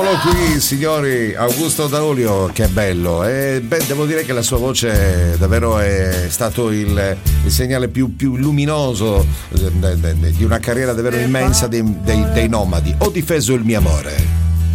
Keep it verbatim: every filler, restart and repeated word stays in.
Qui signori, Augusto Daolio, che bello, e beh, devo dire che la sua voce davvero è stato il, il segnale più, più luminoso di una carriera davvero immensa dei, dei, dei Nomadi. Ho difeso il mio amore.